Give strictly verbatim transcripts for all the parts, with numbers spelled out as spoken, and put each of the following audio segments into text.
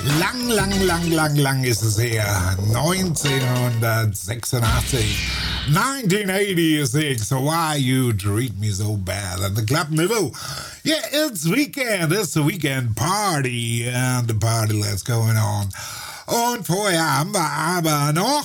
Lang, lang, lang, lang, lang ist es her. neunzehnhundertsechsundachtzig. nineteen eighty-six. Why you treat me so bad? At the Club Niveau. Yeah, it's weekend. It's a weekend party. And the party let's going on. Und vorher haben wir aber noch...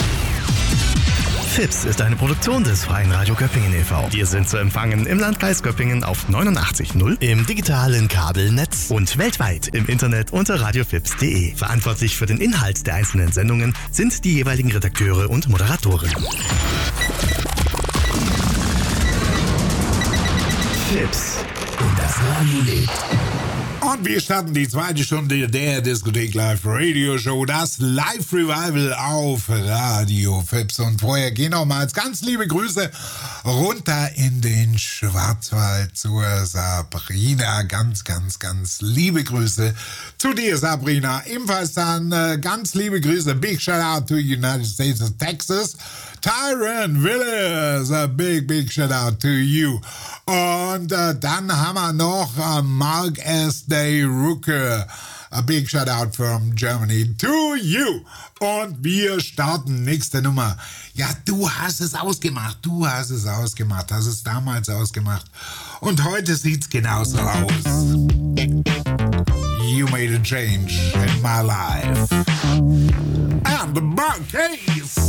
Fips ist eine Produktion des Freien Radio Göppingen e V. Wir sind zu empfangen im Landkreis Göppingen auf neunundachtzig Komma null, im digitalen Kabelnetz und weltweit im Internet unter radiofips punkt de. Verantwortlich für den Inhalt der einzelnen Sendungen sind die jeweiligen Redakteure und Moderatoren. Fips und das Radio lebt. Und wir starten die zweite Stunde der Diskothek Live Radio Show, das Live Revival auf Radio Fips. Und vorher gehen nochmals ganz liebe Grüße runter in den Schwarzwald zur Sabrina. Ganz, ganz, ganz liebe Grüße zu dir, Sabrina. Ebenfalls dann äh, ganz liebe Grüße. Big shout out to United States of Texas. Tyron Willis, a big, big shout out to you. Und äh, dann haben wir noch äh, Mark S. Day Rucke. A big shout out from Germany to you. Und wir starten nächste Nummer. Ja, du hast es ausgemacht. Du hast es ausgemacht. Hast es damals ausgemacht. Und heute sieht's genauso aus. You made a change in my life. And the Marquise.